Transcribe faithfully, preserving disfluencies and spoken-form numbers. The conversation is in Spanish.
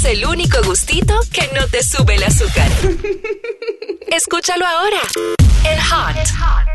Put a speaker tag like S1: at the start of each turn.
S1: es el único gustito que no te sube el azúcar. Escúchalo ahora. El Hot.